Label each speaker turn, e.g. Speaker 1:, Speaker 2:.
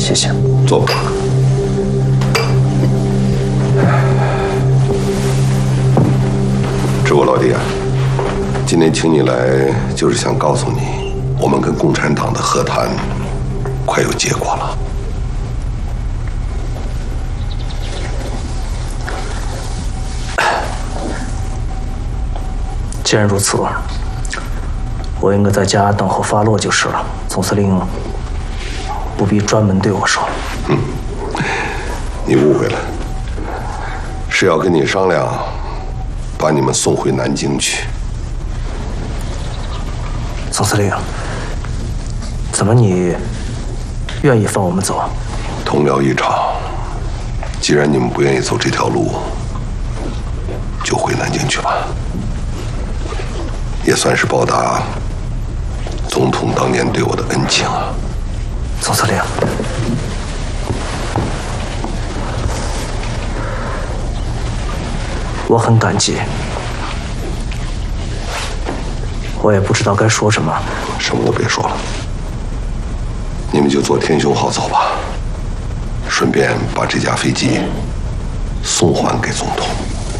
Speaker 1: 谢谢。
Speaker 2: 坐吧。知国老弟啊，今天请你来，就是想告诉你，我们跟共产党的和谈快有结果了。
Speaker 1: 既然如此，我应该在家等候发落就是了。总司令不必专门对我说。
Speaker 2: 你误会了，是要跟你商量，把你们送回南京去。
Speaker 1: 总司令，怎么你愿意放我们走？
Speaker 2: 同僚一场，既然你们不愿意走这条路，就回南京去吧。也算是报答总统当年对我的恩情啊。
Speaker 1: 总司令，我很感激，我也不知道该说什么。
Speaker 2: 什么都别说了，你们就坐天雄号走吧，顺便把这架飞机送还给总统。